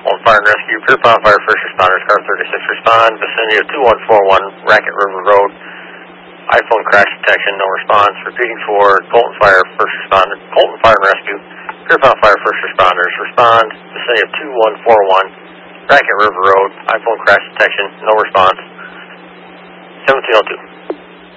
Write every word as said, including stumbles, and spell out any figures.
Colton Fire and Rescue, Pierpont Fire First Responders, Car thirty-six respond, vicinity of two one four one, Racket River Road, iPhone crash detection, no response. Repeating for Colton Fire First Responder, Colton Fire and Rescue, Pierpont Fire First Responders, respond, vicinity of two one four one, Racket River Road, iPhone crash detection, no response, seventeen oh two.